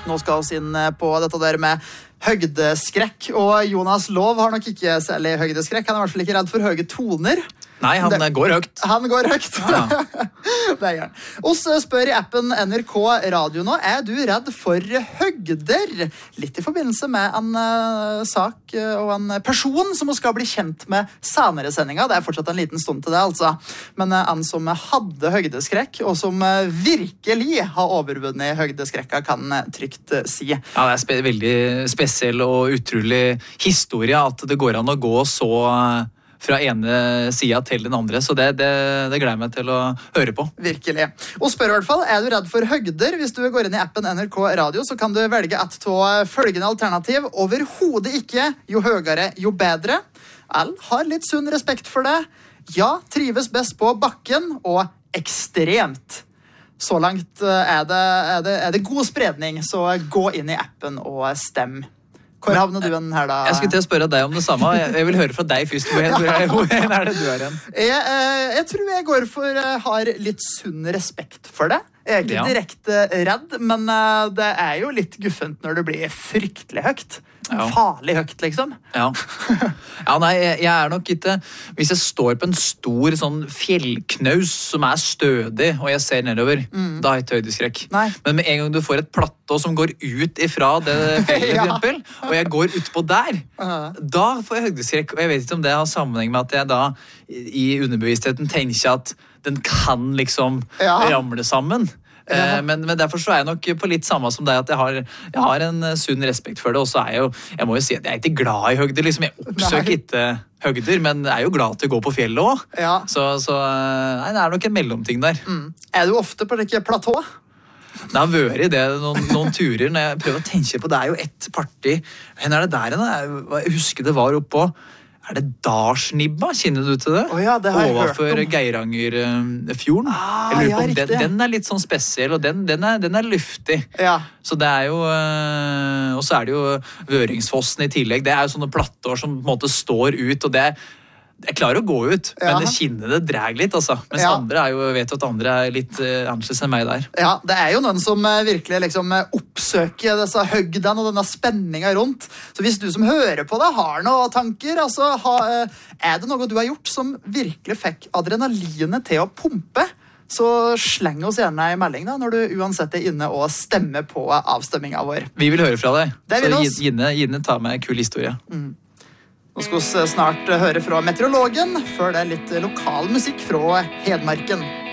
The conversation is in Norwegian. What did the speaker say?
Nå skal vi inn på dette der med høydeskrekk, og Jonas Lov har nok ikke særlig høydeskrekk. Han er i hvert fall ikke redd for høye toner. Nei, han går høyt. Han går høyt. Ja. Det gjør han. Oss spør i appen NRK Radio nå, er du redd for høgder? Litt i forbindelse med en sak og en person som skal bli kjent med senere sendinga. Det er fortsatt en liten stund til det, altså. Men en som hadde høydeskrekk, og som virkelig har overvunnet høydeskrekka, kan trygt si. Ja, det er veldig spesiell og utrolig historie at det går an å gå så fra ene siden til den andre, så det gleder jeg meg til å høre på. Virkelig. Og spør i hvert fall, er du redd for høgder? Hvis du går inn i appen NRK Radio, så kan du velge et av følgende alternativ. Overhodet ikke, jo høyere, jo bedre. All har litt sunn respekt for det. Ja, trives best på bakken, og ekstremt. Så langt er det god spredning, så gå inn i appen og stem. Hvor havner du den her da? Jeg skulle til å spørre deg om det samme. Jeg vil høre fra deg først. Hvor er det du er igjen? Jeg tror jeg går for har litt sunn respekt for det. Jeg er ikke direkte redd, men det er jo litt guffent når det blir fryktelig høyt. Ja. Farlig høyt, liksom. Ja, nei, jeg er nok ikke... Hvis jeg står på en stor sånn fjellknaus som er stødig, og jeg ser nedover, da har jeg ikke høydeskrekk. Men med en gang du får et plattå som går ut ifra det fjellet, for eksempel, og jeg går ut på der, da får jeg høydeskrekk. Og jeg vet ikke om det har sammenheng med at jeg da i underbevisstheten tenker at den kan liksom ramle sammen. Men derfor så er jeg nok på litt samme som deg, at jeg har en sunn respekt for det, og så er jeg må jo si at jeg er ikke glad i høgder, liksom. Jeg oppsøker ikke høgder, men jeg er jo glad til å gå på fjellet også. Så nei, det er nok en mellomting der. Er du ofte på det platå? Det har vært det noen turer når jeg prøver å tenke på. Det er jo et parti. Hvor er det der? Jeg husker det var oppå. Er det Dalsnibba? Kjenner du til det? Ja, det har jeg hørt om. Overfor Geirangerfjorden. Ja, riktig. Den er litt sånn spesiell, og den er luftig. Ja. Så det er jo... Og så er det jo Vøringsfossen i tillegg. Det er jo sånne plattår som på en måte står ut, og det jeg klarer å gå ut, men kinnene drar litt, altså. Mens andre vet at andre er litt annerledes enn meg der. Ja, det er jo noen som virkelig liksom oppsøker disse høgdene og denne spenningen rundt. Så hvis du som hører på det har noen tanker, altså, er det noe du har gjort som virkelig fikk adrenalinet til å pumpe, så sleng oss gjerne en melding da, når du uansett er inne og stemmer på avstemmingen vår. Vi vil høre fra deg. Så Gine tar med en kul historie. Nå skal vi snart høre fra meteorologen, før det er litt lokal musikk fra Hedmarken.